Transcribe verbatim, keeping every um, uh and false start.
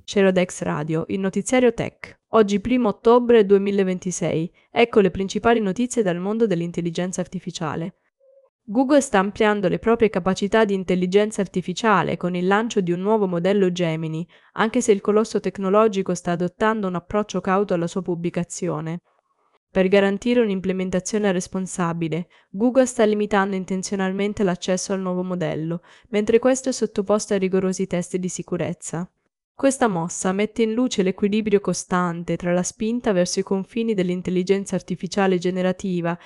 Cerodex Radio, il notiziario tech. Oggi primo ottobre duemilaventisei. Ecco le principali notizie dal mondo dell'intelligenza artificiale. Google sta ampliando le proprie capacità di intelligenza artificiale con il lancio di un nuovo modello Gemini, anche se il colosso tecnologico sta adottando un approccio cauto alla sua pubblicazione. Per garantire un'implementazione responsabile, Google sta limitando intenzionalmente l'accesso al nuovo modello, mentre questo è sottoposto a rigorosi test di sicurezza. Questa mossa mette in luce l'equilibrio costante tra la spinta verso i confini dell'intelligenza artificiale generativa